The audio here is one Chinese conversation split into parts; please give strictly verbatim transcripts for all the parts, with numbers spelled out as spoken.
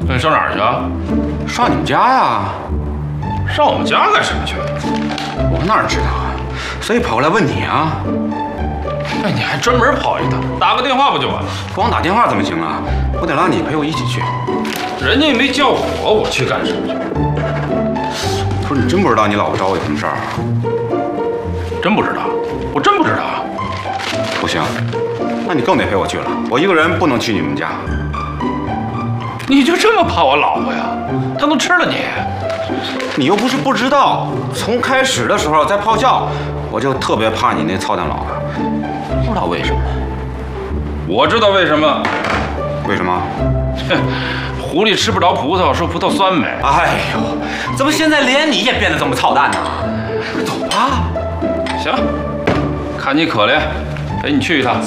那你上哪儿去啊？ 上你们家呀？ 上我们家干什么去？ 我哪知道啊？所以跑过来问你啊。 哎，你还专门跑一趟，打个电话不就完了？ 光打电话怎么行啊？我得让你陪我一起去。 人家也没叫我，我去干什么去？ 不是你真不知道你老婆找我有什么事儿啊？ 真不知道，我真不知道。 不行，那你更得陪我去了。我一个人不能去你们家。 你就这么怕我老婆呀？她能吃了你？ 你又不是不知道，从开始的时候在炮校，我就特别怕你那操蛋老婆，不知道为什么。 我知道为什么。 为什么？ 狐狸吃不着葡萄，说葡萄酸没？ 哎呦，怎么现在连你也变得这么操蛋呢？走吧。 行，看你可怜，陪你去一趟。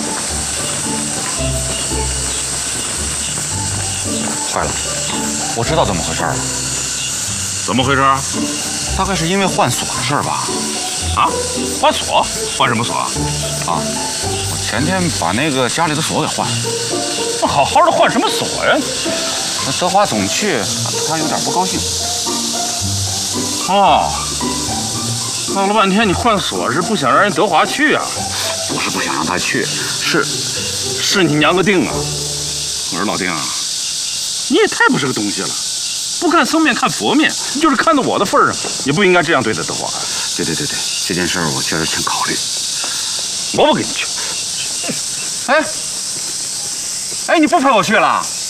坏了，我知道怎么回事了。 怎么回事？ 大概是因为换锁的事儿吧？ 啊？换锁？换什么锁啊？ 啊，我前天把那个家里的锁给换了。 那好好的换什么锁呀？ 那德华总去，他有点不高兴。 哦，闹了半天，你换锁是不想让人德华去啊？ 不是不想让他去，是是你娘个腚啊！我说老丁啊，你也太不是个东西了，不看僧面看佛面，就是看到我的份儿上，也不应该这样对待德华。 对对对对，这件事儿我确实挺考虑。 我不跟你去。 哎，哎，你不陪我去了？